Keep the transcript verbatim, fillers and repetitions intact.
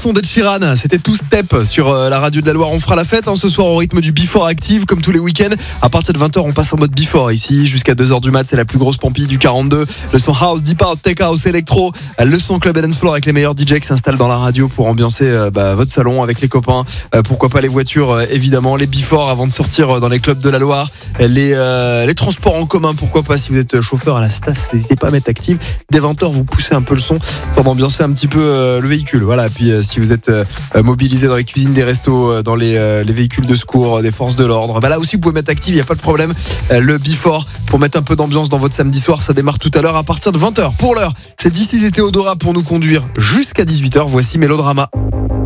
son d'Ed Sheeran, c'était Two Step sur euh, la radio de la Loire. On fera la fête hein, ce soir au rythme du Before Active, comme tous les week-ends. À partir de vingt heures, on passe en mode Before ici, jusqu'à deux heures du mat. C'est la plus grosse pampille du quarante-deux. Le son House, Deep House, Tech House, Electro. Le son Club and Dance Floor avec les meilleurs D J qui s'installent dans la radio pour ambiancer euh, bah, votre salon avec les copains. Euh, pourquoi pas les voitures, euh, évidemment. Les Before avant de sortir euh, dans les clubs de la Loire. Les, euh, les transports en commun, pourquoi pas. Si vous êtes chauffeur à la Stas, n'hésitez pas à mettre active. Dès vingt heures, vous poussez un peu le son, histoire d'ambiancer un petit peu euh, le véhicule. Voilà. Et puis euh, si vous êtes euh, mobilisé dans les cuisines des restos, euh, dans les, euh, les véhicules de secours, euh, des forces de l'ordre, bah là aussi vous pouvez mettre active, il n'y a pas de problème. Euh, le Before pour mettre un peu d'ambiance dans votre samedi soir, ça démarre tout à l'heure à partir de vingt heures. Pour l'heure, c'est This Is Théodora pour nous conduire jusqu'à dix-huit heures. Voici Mélodrama.